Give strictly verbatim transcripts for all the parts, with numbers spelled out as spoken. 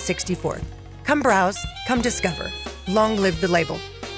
sixty-fourth. Come browse, come discover. Long live the label.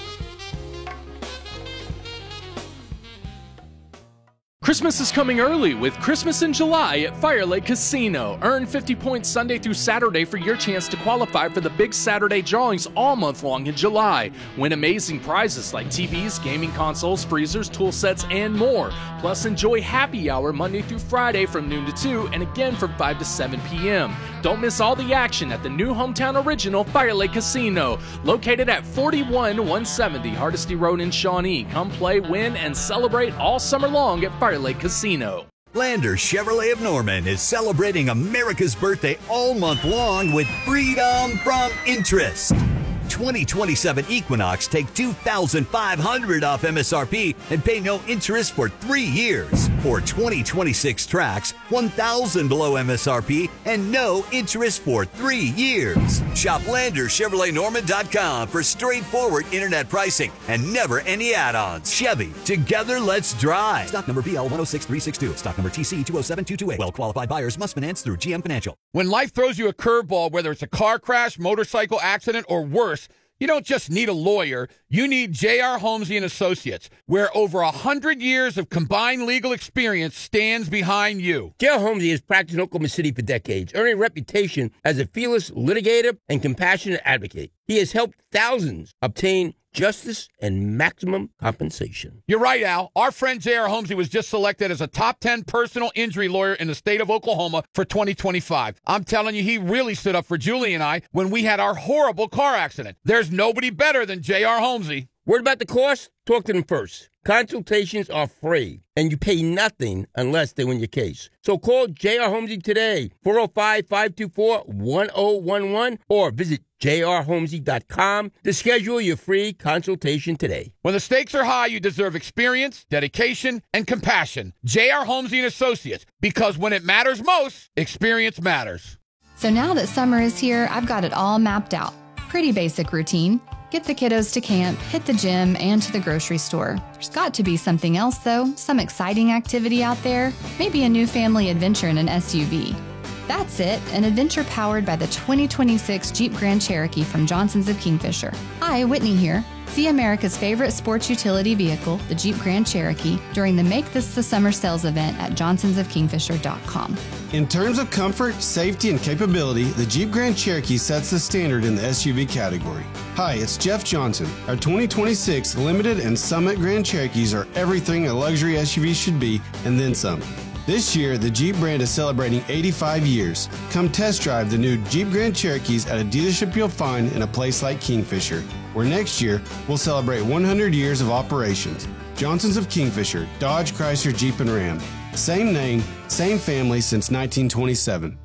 Christmas is coming early with Christmas in July at Fire Lake Casino. Earn fifty points Sunday through Saturday for your chance to qualify for the big Saturday drawings all month long in July. Win amazing prizes like T Vs, gaming consoles, freezers, tool sets, and more. Plus, enjoy happy hour Monday through Friday from noon to two and again from five to seven p.m. Don't miss all the action at the new hometown original Fire Lake Casino, located at forty-one one seventy Hardesty Road in Shawnee. Come play, win, and celebrate all summer long at Fire Lake Casino. Lander Chevrolet of Norman is celebrating America's birthday all month long with freedom from interest. twenty twenty-seven Equinox take two thousand five hundred dollars off M S R P and pay no interest for three years. Or twenty twenty-six Trax, one thousand dollars below M S R P and no interest for three years. Shop Lander Chevrolet Norman dot com for straightforward internet pricing and never any add-ons. Chevy, together let's drive. Stock number V L one oh six three six two. Stock number T C two oh seven two two eight. Well-qualified buyers must finance through G M Financial. When life throws you a curveball, whether it's a car crash, motorcycle accident, or worse, you don't just need a lawyer, you need J R. Holmesy and Associates, where over one hundred years of combined legal experience stands behind you. J R. Holmesy has practiced in Oklahoma City for decades, earning a reputation as a fearless litigator and compassionate advocate. He has helped thousands obtain justice and maximum compensation. You're right, Al. Our friend J R. Holmesy was just selected as a top ten personal injury lawyer in the state of Oklahoma for twenty twenty-five. I'm telling you, he really stood up for Julie and I when we had our horrible car accident. There's nobody better than J R. Holmesy. Word about the cost? Talk to them first. Consultations are free, and you pay nothing unless they win your case. So call J R. Holmesy today, four oh five, five two four, one oh one one, or visit j r holmesy dot com to schedule your free consultation today. When the stakes are high, you deserve experience, dedication, and compassion. J R. Holmesy and Associates, because when it matters most, experience matters. So now that summer is here, I've got it all mapped out. Pretty basic routine. Get the kiddos to camp, hit the gym, and to the grocery store. There's got to be something else, though. Some exciting activity out there. Maybe a new family adventure in an S U V. That's it, an adventure powered by the twenty twenty-six Jeep Grand Cherokee from Johnson's of Kingfisher. Hi, Whitney here. See America's favorite sports utility vehicle, the Jeep Grand Cherokee, during the Make This the Summer sales event at johnsons of kingfisher dot com. In terms of comfort, safety, and capability, the Jeep Grand Cherokee sets the standard in the S U V category. Hi, it's Jeff Johnson. Our twenty twenty-six Limited and Summit Grand Cherokees are everything a luxury S U V should be, and then some. This year, the Jeep brand is celebrating eighty-five years. Come test drive the new Jeep Grand Cherokees at a dealership you'll find in a place like Kingfisher, where next year we'll celebrate one hundred years of operations. Johnson's of Kingfisher, Dodge, Chrysler, Jeep, and Ram. Same name, same family since nineteen twenty-seven.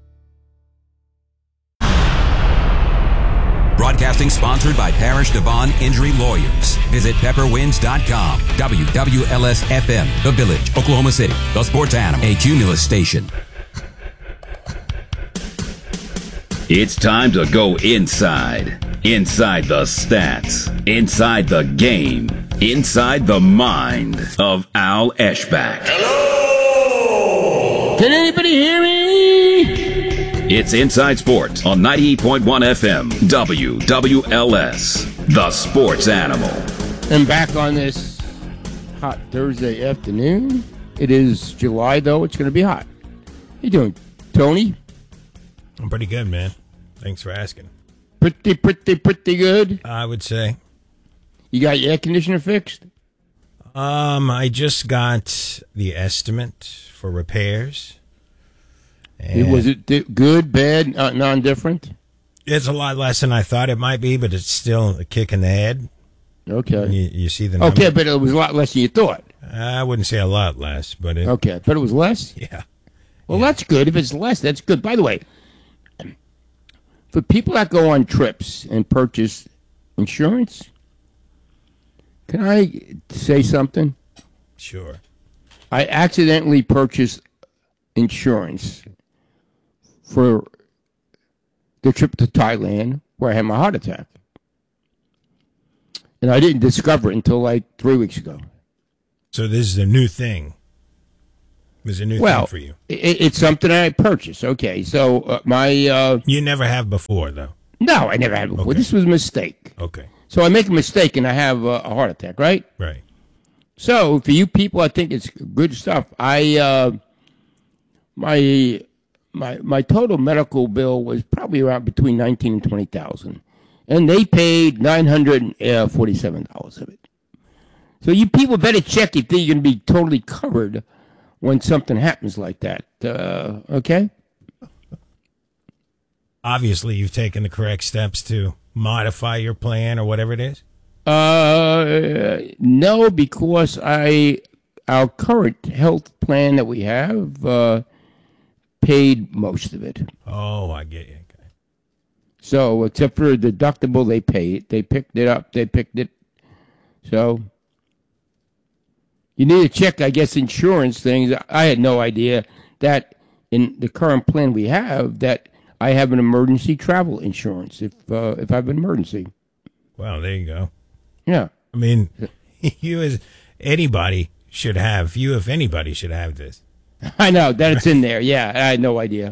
Broadcasting sponsored by Parish Devon Injury Lawyers. Visit pepper winds dot com. W W L S F M, The Village, Oklahoma City. The Sports Animal, a Cumulus station. It's time to go inside. Inside the stats. Inside the game. Inside the mind of Al Eschbach. Hello! Can anybody hear me? It's Inside Sports on ninety-eight point one F M, W W L S, The Sports Animal. And back on this hot Thursday afternoon. It is July, though. It's going to be hot. How you doing, Tony? I'm pretty good, man. Thanks for asking. Pretty, pretty, pretty good? I would say. You got your air conditioner fixed? Um, I just got the estimate for repairs. And was it di- good, bad, uh, non-different? It's a lot less than I thought it might be, but it's still a kick in the head. Okay. You, you see the number? Okay, but it was a lot less than you thought. I wouldn't say a lot less, but it... Okay, but it was less? Yeah. Well, yeah. That's good. If it's less, that's good. By the way, for people that go on trips and purchase insurance, can I say something? Sure. I accidentally purchased insurance for the trip to Thailand where I had my heart attack. And I didn't discover it until like three weeks ago. So this is a new thing. was a new well, thing for you. It, it's something I purchased. Okay, so uh, my uh, you never have before, though. No, I never had before. Okay. This was a mistake. Okay. So I make a mistake and I have a, a heart attack, right? Right. So for you people, I think it's good stuff. I uh, my my my total medical bill was probably around between nineteen and twenty thousand, and they paid nine hundred forty-seven dollars of it. So you people better check if you're going to be totally covered when something happens like that. Uh, okay. Obviously, you've taken the correct steps to modify your plan or whatever it is. Uh, no, because I our current health plan that we have uh, paid most of it. Oh, I get you. Okay. So, except for the deductible, they paid. They picked it up. They picked it. So, you need to check, I guess, insurance things. I had no idea that in the current plan we have that I have an emergency travel insurance if uh, if I have an emergency. Well, there you go. Yeah. I mean, you as anybody should have. You, if anybody, should have this. I know that it's in there. Yeah, I had no idea.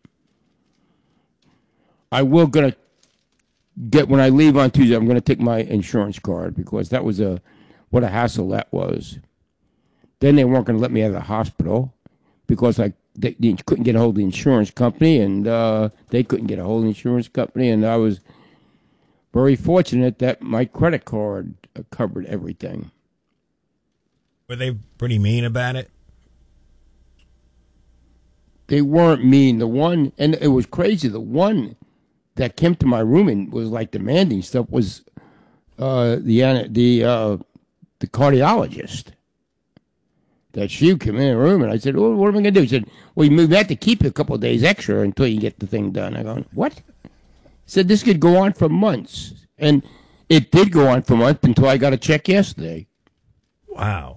I will gonna get when I leave on Tuesday. I'm gonna take my insurance card because that was a what a hassle that was. Then they weren't gonna let me out of the hospital because I they, they couldn't get a hold of the insurance company, and uh, they couldn't get a hold of the insurance company, and I was very fortunate that my credit card covered everything. Were they pretty mean about it? They weren't mean. The one, and it was crazy, the one that came to my room and was like demanding stuff was uh, the the uh, the cardiologist. That she came in the room, and I said, well, what am I going to do? He said, well, you have to keep it a couple of days extra until you get the thing done. I go, what? He said, this could go on for months. And it did go on for months until I got a check yesterday. Wow.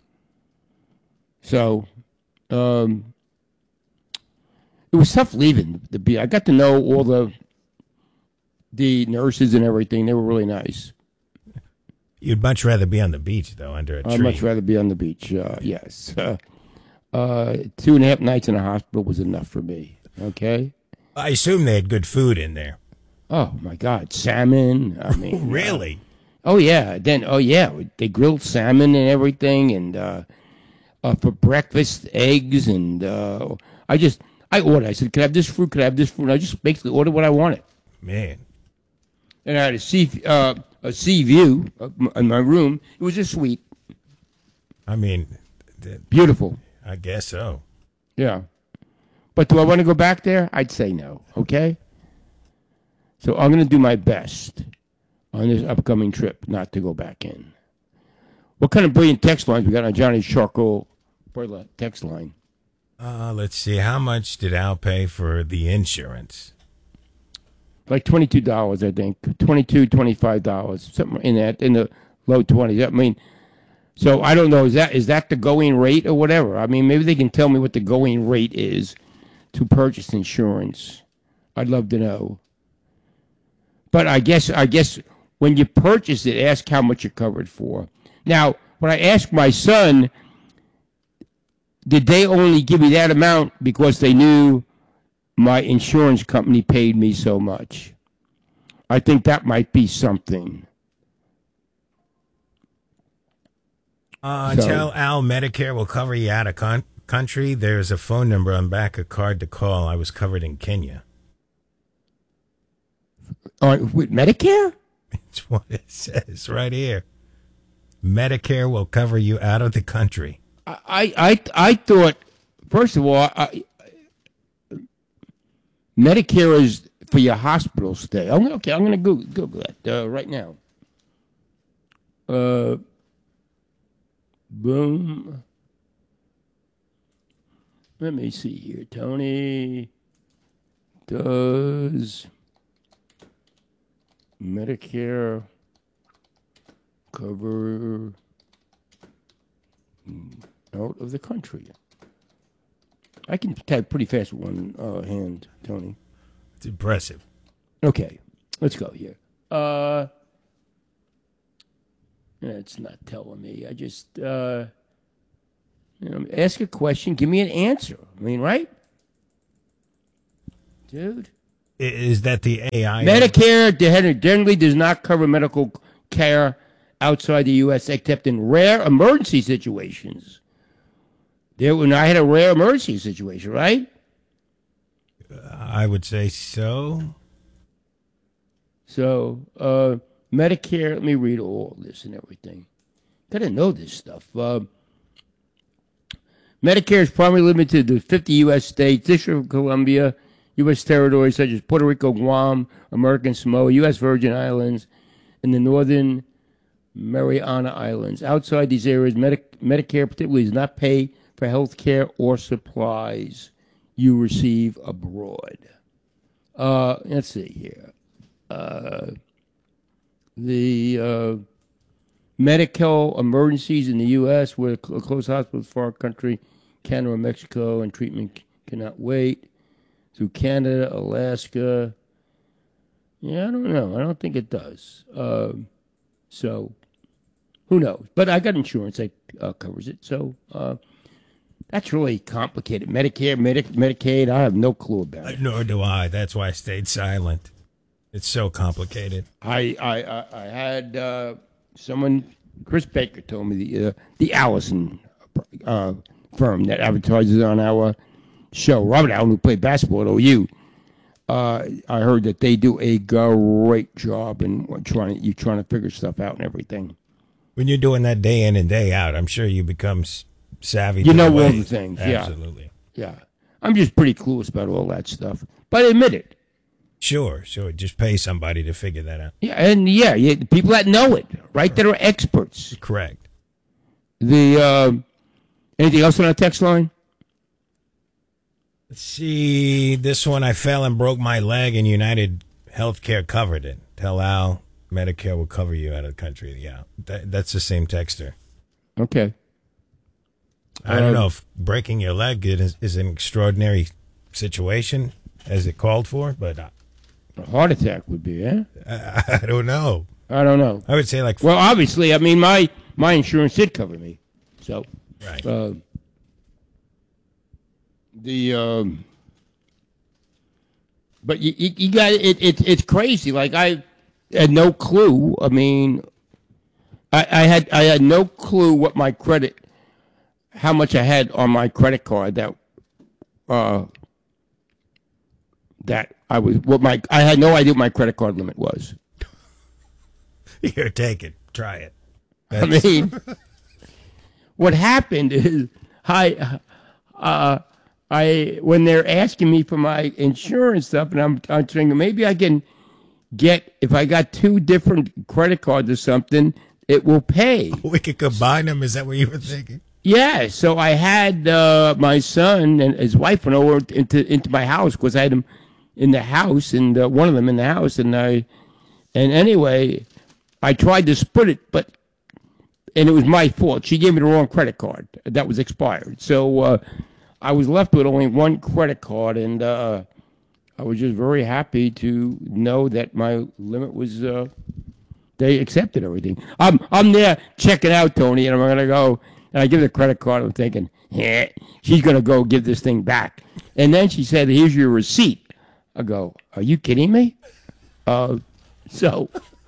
So, um, it was tough leaving the beach. I got to know all the the nurses and everything. They were really nice. You'd much rather be on the beach, though, under a tree. I'd much rather be on the beach, uh, yes. Uh, uh, two and a half nights in a hospital was enough for me, okay? I assume they had good food in there. Oh, my God. Salmon. I mean, really? Uh, oh, yeah. Then, oh, yeah. They grilled salmon and everything. And uh, uh, for breakfast, eggs. And uh, I just, I ordered. I said, could I have this fruit? Could I have this fruit? And I just basically ordered what I wanted. Man. And I had a sea, uh, a sea view in my room. It was just sweet. I mean, th- beautiful. I guess so. Yeah. But do I want to go back there? I'd say no. Okay? So I'm going to do my best on this upcoming trip not to go back in. What kind of brilliant text lines we got on Johnny's Charcoal Boiler text line? Uh, let's see. How much did Al pay for the insurance? Like twenty-two dollars, I think. twenty-two dollars, twenty-five dollars, something in that, in the low twenties. I mean, so I don't know. Is that is that the going rate or whatever? I mean, maybe they can tell me what the going rate is to purchase insurance. I'd love to know. But I guess I guess when you purchase it, ask how much you're covered for. Now, when I asked my son, did they only give me that amount because they knew my insurance company paid me so much? I think that might be something. Uh, So- tell Al Medicare will cover you out of con- country. There's a phone number on back a card to call. I was covered in Kenya. Uh, with Medicare? It's what it says right here. Medicare will cover you out of the country. I, I, I thought, first of all, I, Medicare is for your hospital stay. I'm, okay, I'm going to Google, Google that uh, right now. Uh, boom. Let me see here. Tony, does Medicare cover out of the country? I can type pretty fast with one uh, hand, Tony. It's impressive. Okay, let's go here. Uh, it's not telling me. I just, uh, You know, ask a question, give me an answer. I mean, right? Dude. Is that the A I? Medicare generally does not cover medical care outside the U S except in rare emergency situations. There, when I had a rare emergency situation, right? I would say so. So, uh, Medicare, let me read all this and everything. Gotta know this stuff. Uh, Medicare is primarily limited to fifty U S states, District of Columbia, U S territories such as Puerto Rico, Guam, American Samoa, U S Virgin Islands, and the Northern Mariana Islands. Outside these areas, Medi- Medicare particularly does not pay for health care or supplies you receive abroad. Uh, let's see here. Uh, the uh, medical emergencies in the U S where cl- close hospitals for our country, Canada or Mexico, and treatment c- cannot wait. Through Canada, Alaska. Yeah, I don't know. I don't think it does. Uh, so, who knows? But I got insurance that uh, covers it. So, uh, that's really complicated. Medicare, Medi- Medicaid, I have no clue about it. Nor do I. That's why I stayed silent. It's so complicated. I I, I, I had uh, someone, Chris Baker told me, the, uh, the Allison uh, firm that advertises on our show, Robert Allen, who played basketball at O U. Uh, I heard that they do a great job in trying to, you trying to figure stuff out and everything. When you're doing that day in and day out, I'm sure you become savvy. You to know the all ways. the things. Absolutely. Yeah. Yeah. I'm just pretty clueless about all that stuff. But I admit it. Sure, sure. Just pay somebody to figure that out. Yeah, and yeah, yeah people that know it, right? That are experts. Correct. The uh, anything else on our text line? Let's see. This one, I fell and broke my leg, and United Healthcare covered it. Tell Al Medicare will cover you out of the country. Yeah, that, that's the same texter. Okay. I don't Um, know if breaking your leg is, is an extraordinary situation as it called for, but uh, A heart attack would be, yeah? I, I don't know. I don't know. I would say like. Well, obviously, I mean, my, my insurance did cover me. So. Right. Uh, the. Um, but you, you, you got it, it. It's crazy. Like, I had no clue. I mean, I, I had I had no clue what my credit, how much I had on my credit card that. Uh, that I was what my I had no idea what my credit card limit was. Here, take it. Try it. I mean, what happened is I, uh, I when they're asking me for my insurance stuff, and I'm I'm thinking maybe I can get if I got two different credit cards or something, it will pay. We could combine them. Is that what you were thinking? Yeah, so I had uh, my son and his wife went over into into my house because I had them in the house, and uh, one of them in the house, and I, and anyway, I tried to split it, but, and it was my fault. She gave me the wrong credit card that was expired, so uh, I was left with only one credit card, and uh, I was just very happy to know that my limit was. Uh, they accepted everything. I'm I'm there checking out, Tony, and I'm gonna go. And I give her the credit card. I'm thinking, yeah, she's going to go give this thing back. And then she said, here's your receipt. I go, are you kidding me? Uh, so.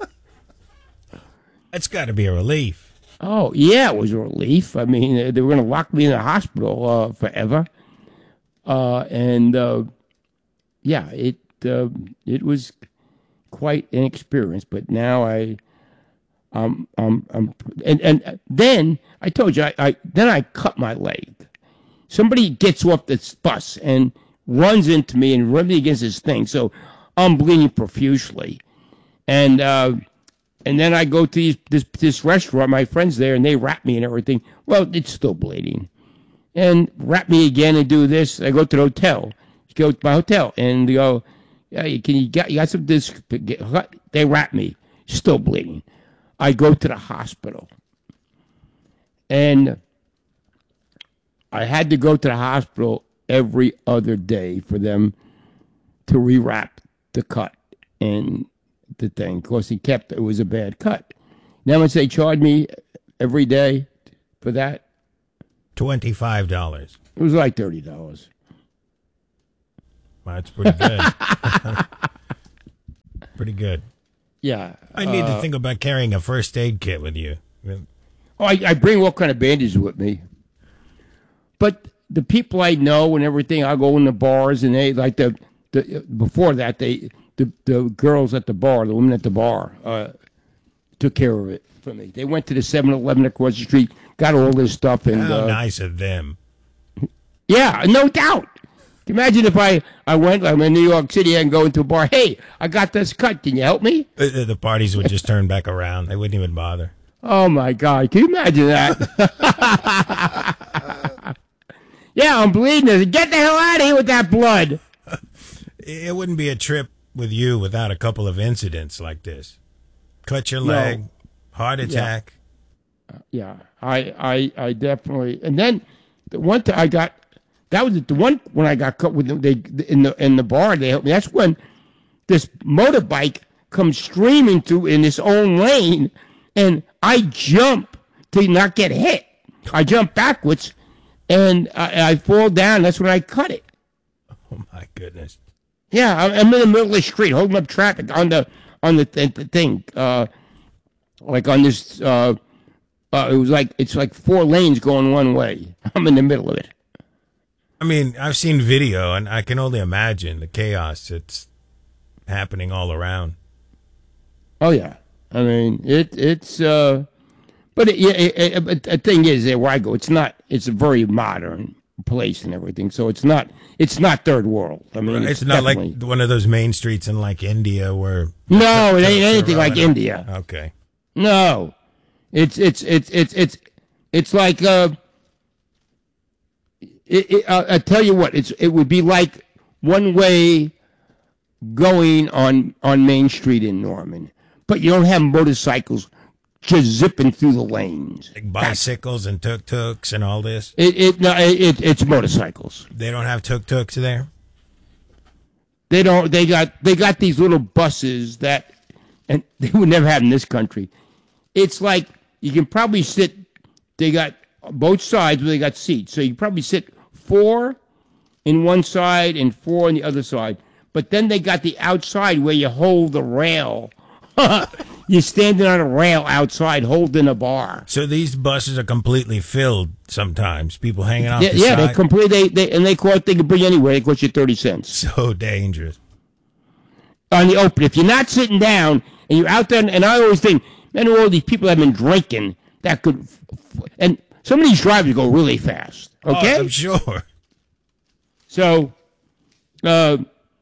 That's got to be a relief. Oh, yeah, it was a relief. I mean, they were going to lock me in the hospital uh, forever. Uh, and, uh, yeah, it uh, it was quite an experience. But now I... Um, um, um, and, and then I told you, I, I then I cut my leg. Somebody gets off this bus and runs into me and runs me against this thing, so I'm bleeding profusely. And uh, and then I go to these, this this restaurant, my friends there, and they wrap me and everything. Well, it's still bleeding, and wrap me again and do this. I go to the hotel, go to my hotel, and they go, yeah, can you got you got some this? They wrap me, still bleeding. I go to the hospital, and I had to go to the hospital every other day for them to rewrap the cut and the thing, because he kept, it was a bad cut. Now, once they charge me every day for that, twenty-five dollars. It was like thirty dollars. Well, that's pretty good. Pretty good. Yeah. I need uh, to think about carrying a first aid kit with you. Oh, I, I bring all kind of bandages with me. But the people I know and everything, I go in the bars and they like the, the before that they the the girls at the bar, the women at the bar, uh, took care of it for me. They went to the seven eleven across the street, got all this stuff, and How uh, nice of them. Yeah, no doubt. Imagine if I, I went, I'm in New York City and go into a bar. Hey, I got this cut. Can you help me? The, the parties would just turn back around. They wouldn't even bother. Oh, my God. Can you imagine that? Yeah, I'm bleeding. Get the hell out of here with that blood. It wouldn't be a trip with you without a couple of incidents like this. Cut your leg, No. heart attack. Yeah, I, I, I definitely. And then the one time I got, that was the one when I got cut with them, they in the in the bar. They helped me. That's when this motorbike comes streaming through in its own lane, and I jump to not get hit. I jump backwards, and I, I fall down. That's when I cut it. Oh my goodness! Yeah, I'm I'm in the middle of the street, holding up traffic on the on the, th- the thing, uh, like on this. Uh, uh, it was like it's like four lanes going one way. I'm in the middle of it. I mean, I've seen video, and I can only imagine the chaos that's happening all around. Oh yeah, I mean it. It's uh, but it, yeah, it, it, it, the thing is, there where I go, it's not. It's a very modern place and everything, so it's not. It's not third world. I mean, It's, it's, not like definitely- one of those main streets in like India where. No, it ain't trucks are anything like running. India. Okay. No, it's it's it's it's it's it's like uh, it, it, uh, I tell you what, it's it would be like one way going on on Main Street in Norman, but you don't have motorcycles just zipping through the lanes. Like bicycles and tuk-tuks and all this. It it no it, it it's motorcycles. They don't have tuk-tuks there? They don't. They got they got these little buses that, and they would never have in this country. It's like you can probably sit. They got both sides where they got seats, so you probably sit four in one side and four on the other side. But then they got the outside where you hold the rail. You're standing on a rail outside holding a bar. So these buses are completely filled sometimes. People hanging off Yeah, the yeah side. they complete. They, they and they cost. They can bring you anywhere. They cost you thirty cents So dangerous. on the open. If you're not sitting down and you're out there, and I always think, man, all these people have been drinking that could, and some of these drivers go really fast. Okay, Oh, I'm sure. so uh,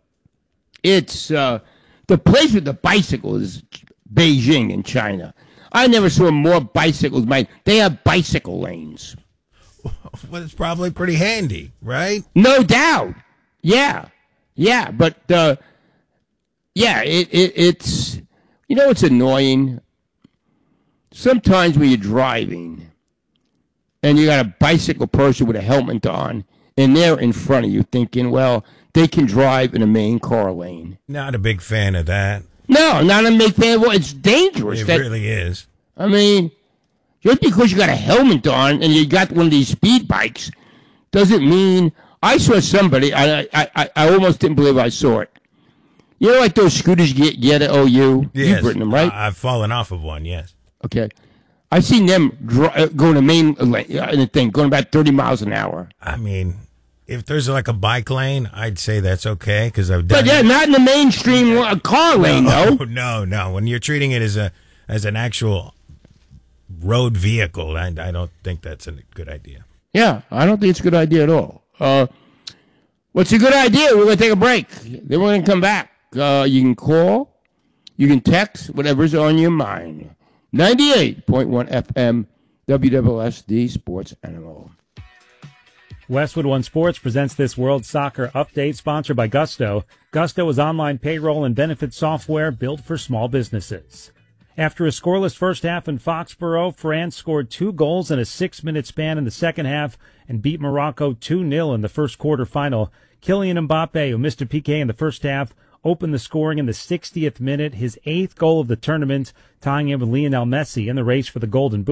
it's uh, the place with the bicycles is Beijing in China. I never saw more bicycles. My they have bicycle lanes. Well, it's probably pretty handy, right? No doubt. Yeah. Yeah. But, uh, yeah, it, it, it's, you know, it's annoying. Sometimes when you're driving and you got a bicycle person with a helmet on and they're in front of you thinking, well, they can drive in a main car lane. Not a big fan of that. No, not a big fan. Well, it's dangerous. It that, really is. I mean, just because you got a helmet on and you got one of these speed bikes doesn't mean. I saw somebody. I I I, I almost didn't believe I saw it. You know, like those scooters you get, you get at O U. Yes. You've ridden them, right? I- I've fallen off of one, yes. Okay. I seen them dri- uh, going to main lane, uh, the thing, going about thirty miles an hour. I mean, if there's like a bike lane, I'd say that's okay because I've done But yeah, it. not in the mainstream uh, car lane, no, though. No, no. When you're treating it as a as an actual road vehicle, I, I don't think that's a good idea. Yeah, I don't think it's a good idea at all. Uh, what's a good idea? We're going to take a break. Then we're going to come back. Uh, you can call, you can text, whatever's on your mind. ninety-eight point one F M, W W S D Sports Animal. Westwood One Sports presents this World Soccer Update, sponsored by Gusto. Gusto is online payroll and benefit software built for small businesses. After a scoreless first half in Foxborough, France scored two goals in a six-minute span in the second half and beat Morocco two nil in the first quarterfinal. Kylian Mbappe, who missed a P K in the first half, opened the scoring in the sixtieth minute, his eighth goal of the tournament, tying him with Lionel Messi in the race for the Golden Boot.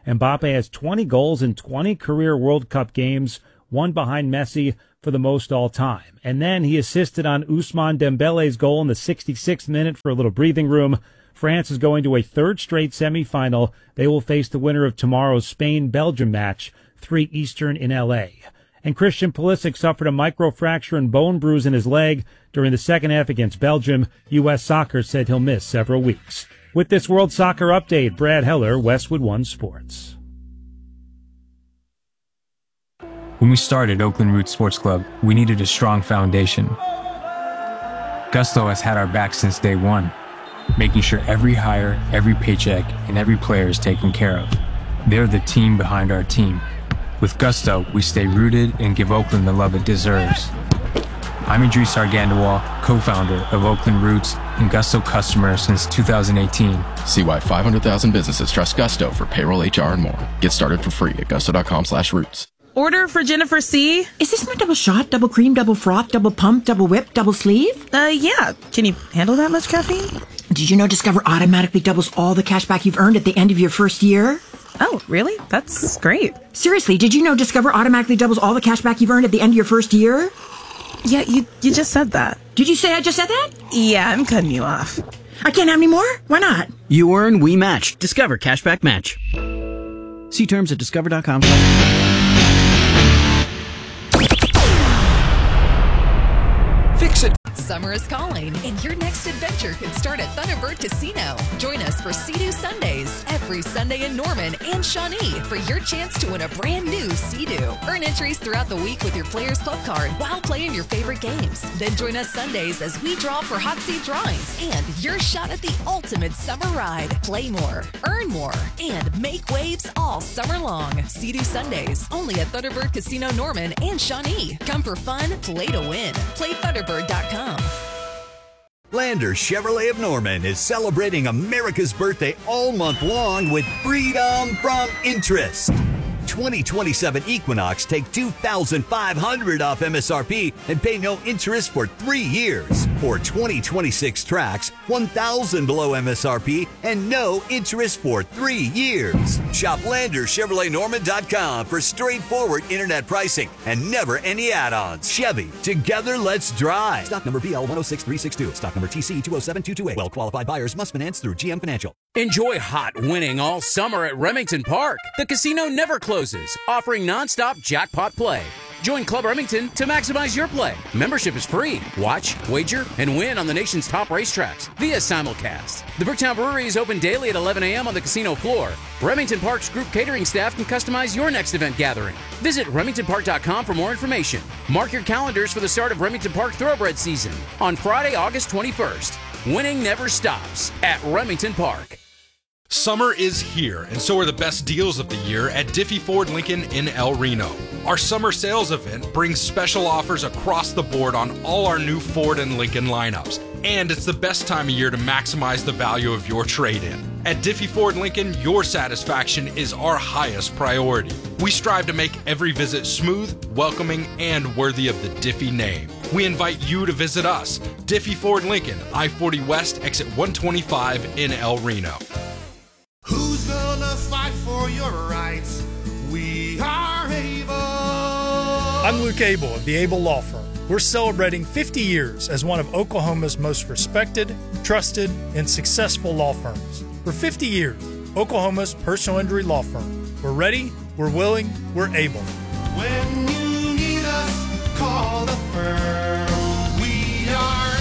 Mbappe has twenty goals in twenty career World Cup games, one behind Messi for the most all time. And then he assisted on Ousmane Dembele's goal in the sixty-sixth minute for a little breathing room. France is going to a third straight semifinal. They will face the winner of tomorrow's Spain-Belgium match, three Eastern in L A. And Christian Pulisic suffered a microfracture and bone bruise in his leg during the second half against Belgium. U S Soccer said he'll miss several weeks. With this World Soccer Update, Brad Heller, Westwood One Sports. When we started Oakland Roots Sports Club, we needed a strong foundation. Gusto has had our back since day one, making sure every hire, every paycheck, and every player is taken care of. They're the team behind our team. With Gusto, we stay rooted and give Oakland the love it deserves. I'm Idris Argandawal, co-founder of Oakland Roots and Gusto customer since two thousand eighteen. See why five hundred thousand businesses trust Gusto for payroll, H R, and more. Get started for free at gusto.com slash roots. Order for Jennifer C. Is this my double shot, double cream, double froth, double pump, double whip, double sleeve? Uh, yeah. Can you handle that much caffeine? Did you know Discover automatically doubles all the cash back you've earned at the end of your first year? Oh, really? That's great. Seriously, did you know Discover automatically doubles all the cash back you've earned at the end of your first year? Yeah, you you just said that. Did you say I just said that? Yeah, I'm cutting you off. I can't have any more? Why not? You earn, we match. Discover Cashback Match. See terms at discover dot com. Fix it. Summer is calling, and your next adventure could start at Thunderbird Casino. Join us for Sea-Doo Sundays every Sunday in Norman and Shawnee for your chance to win a brand new Sea-Doo. Earn entries throughout the week with your Players Club card while playing your favorite games. Then join us Sundays as we draw for hot seat drawings and your shot at the ultimate summer ride. Play more, earn more, and make waves all summer long. Sea-Doo Sundays only at Thunderbird Casino Norman and Shawnee. Come for fun, play to win. Play Thunderbird dot com. Lander Chevrolet of Norman is celebrating America's birthday all month long with freedom from interest. twenty twenty-seven Equinox take two thousand five hundred dollars off M S R P and pay no interest for three years. Or twenty twenty-six Trax, one thousand dollars below M S R P and no interest for three years. Shop Lander Chevrolet Norman dot com for straightforward internet pricing and never any add-ons. Chevy, together let's drive. Stock number B L one oh six three six two. Stock number T C two oh seven two two eight. Well-qualified buyers must finance through G M Financial. Enjoy hot winning all summer at Remington Park. The casino never closes, offering nonstop jackpot play. Join Club Remington to maximize your play. Membership is free. Watch, wager, and win on the nation's top racetracks via simulcast. The Bricktown Brewery is open daily at eleven a.m. on the casino floor. Remington Park's group catering staff can customize your next event gathering. Visit remington park dot com for more information. Mark your calendars for the start of Remington Park Thoroughbred season on Friday, August twenty-first. Winning never stops at Remington Park. Summer is here, and so are the best deals of the year at Diffie Ford Lincoln in El Reno. Our summer sales event brings special offers across the board on all our new Ford and Lincoln lineups. And it's the best time of year to maximize the value of your trade-in. At Diffie Ford Lincoln, your satisfaction is our highest priority. We strive to make every visit smooth, welcoming, and worthy of the Diffie name. We invite you to visit us. Diffie Ford Lincoln, I forty West, exit one twenty-five in El Reno. Who's gonna fight for your rights? We are able. I'm Luke Abel of the Abel Law Firm. We're celebrating fifty years as one of Oklahoma's most respected, trusted, and successful law firms. For fifty years, Oklahoma's personal injury law firm. We're ready, we're willing, we're able. When you need us, call the firm. We are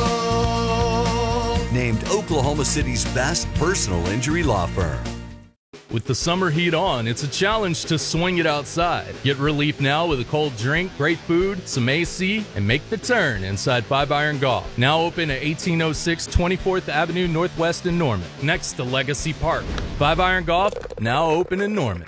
able. Named Oklahoma City's best personal injury law firm. With the summer heat on, it's a challenge to swing it outside. Get relief now with a cold drink, great food, some A C, and make the turn inside Five Iron Golf. Now open at eighteen oh six twenty-fourth Avenue Northwest in Norman, next to Legacy Park. Five Iron Golf, now open in Norman.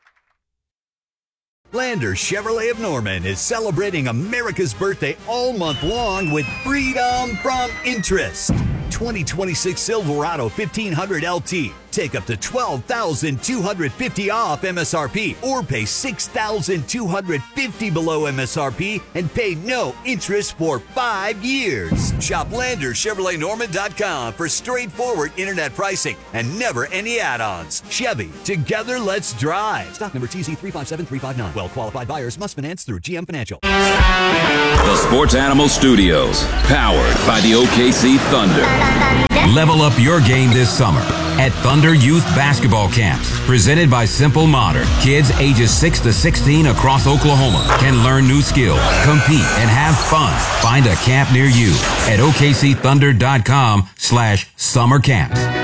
Lander Chevrolet of Norman is celebrating America's birthday all month long with freedom from interest. twenty twenty-six Silverado fifteen hundred L T. Take up to twelve thousand two hundred fifty dollars off M S R P or pay six thousand two hundred fifty dollars below M S R P and pay no interest for five years. Shop Lander Chevrolet Norman dot com for straightforward internet pricing and never any add-ons. Chevy, together let's drive. Stock number T Z three five seven three five nine. Well-qualified buyers must finance through G M Financial. The Sports Animal Studios, powered by the O K C Thunder. Level up your game this summer at Thunder Youth Basketball Camps, presented by Simple Modern. Kids ages six to sixteen across Oklahoma can learn new skills, compete, and have fun. Find a camp near you at O K C Thunder dot com slash summer camps.